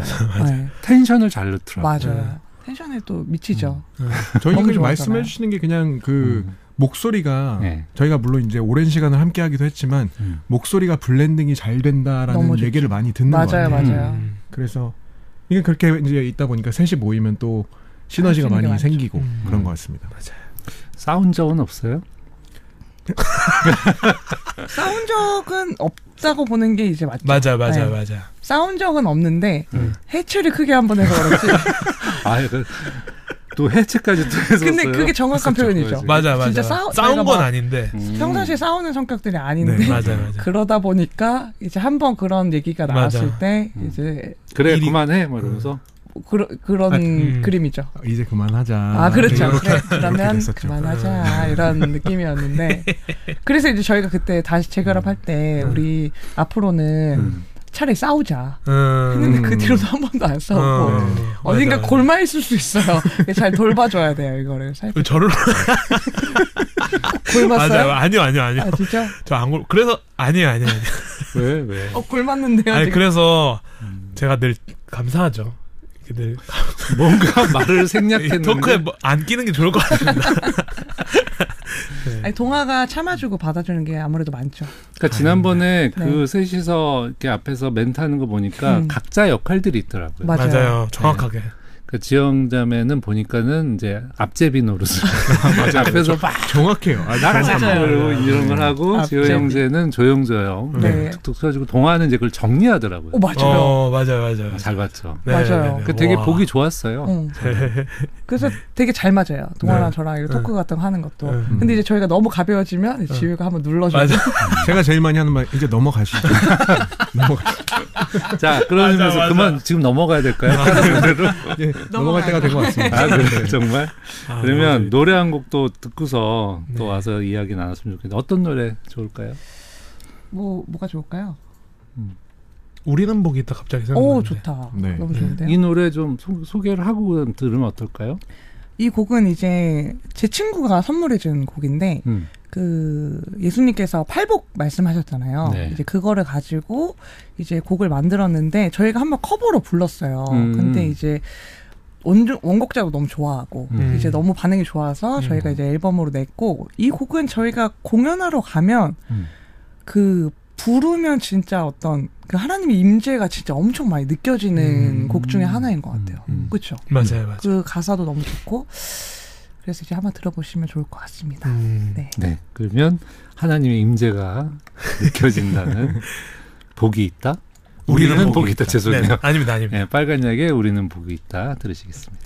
네. 텐션을 잘 넣더라고요. 맞아요. 텐션에 또 미치죠. 저희가 너무 말씀해 주시는 게 그냥 목소리가 네. 저희가 물론 이제 오랜 시간을 함께 하기도 했지만 목소리가 블렌딩이 잘 된다라는 얘기를 많이 듣는 것 같아요. 맞아요. 그래서 이게 그렇게 이제 있다 보니까 셋이 모이면 또 시너지가 많이 생기고 그런 것 같습니다. 맞아요. 싸운 적은 없어요? 싸운 적은 없다고 보는 게 이제 맞죠. 맞아. 싸운 적은 없는데 해체를 크게 한번 해서 그렇지. 또 해체까지 또 해서. 근데 그게 정확한 표현이죠. 맞아. 진짜 싸운 건 아닌데. 평상시에 싸우는 성격들이 아닌데. 네, 맞아. 그러다 보니까 이제 한번 그런 얘기가 나왔을 맞아. 때 이제 그래 그만해 뭐 이러면서. 그런 그림이죠. 이제 그만하자. 그렇죠. 그러면 그만하자 이런 느낌이었는데 그래서 이제 저희가 그때 다시 재결합할 때 우리 앞으로는 차라리 싸우자 했는데 그 뒤로도 한 번도 안 싸우고 어딘가 골마 있을 수 있어요. 잘 돌봐줘야 돼요 이거를. 저를 골맞어요? 아니요. 아 진짜? 저 안 골. 그래서 아니에요. 왜? 골맞는데요. 아니 그래서 제가 늘 감사하죠. 늘 뭔가 말을 생략했는데 토크에 안 끼는 게 좋을 것 같습니다. 네. 아니, 동아가 참아주고 받아주는 게 아무래도 많죠. 그러니까 지난번에 그 셋이서 이렇게 앞에서 멘트하는 거 보니까 각자 역할들이 있더라고요. 맞아요. 정확하게. 그 지영자매는 보니까는 이제 앞제비 노릇을 앞에서 막 정확해요. 맞아요. 이런 걸 하고 지호 형제는 조용조용 툭툭 쳐주고 동아는 이제 그걸 정리하더라고요. 맞아요. 맞아요. 잘 봤죠. 맞아요. 그 되게 보기 좋았어요. 그래서 되게 잘 맞아요. 동아랑 저랑 이런 토크 같은 거 하는 것도. 근데 이제 저희가 너무 가벼워지면 지우가 한번 눌러주고. 제가 제일 많이 하는 말 이제 넘어가시죠. 자, 그러면서 그만 지금 넘어가야 될까요? 넘어갈 때가 된 것 같습니다. 그래, 정말? 그러면 노래 한 곡도 듣고서 또 와서 이야기 나눴으면 좋겠는데 어떤 노래 좋을까요? 뭐가 좋을까요? 우리는 복이 있다 갑자기 생각나는데. 오 좋다. 너무 좋은데요? 이 노래 좀 소개를 하고 들으면 어떨까요? 이 곡은 이제 제 친구가 선물해준 곡인데 그 예수님께서 팔복 말씀하셨잖아요. 이제 그거를 가지고 이제 곡을 만들었는데 저희가 한번 커버로 불렀어요. 근데 이제 원곡자도 너무 좋아하고 이제 너무 반응이 좋아서 저희가 이제 앨범으로 냈고 이 곡은 저희가 공연하러 가면 그 부르면 진짜 어떤 그 하나님의 임재가 진짜 엄청 많이 느껴지는 곡 중에 하나인 것 같아요. 그렇죠? 맞아요. 그 가사도 너무 좋고 그래서 이제 한번 들어보시면 좋을 것 같습니다. 네. 그러면 하나님의 임재가 느껴진다는 복이 있다. 우리는 복이 있다. 죄송해요. 아닙니다. 빨간 약에 우리는 복이 있다. 들으시겠습니다.